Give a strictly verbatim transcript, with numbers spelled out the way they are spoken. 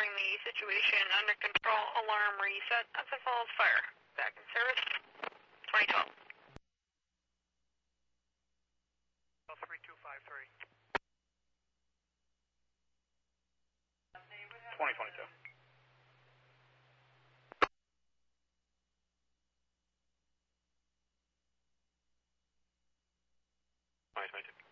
reporting the situation under control, alarm reset, S F Falls Fire. Back in service, twenty twelve. three two five three. twenty twenty-two. twenty twenty-two.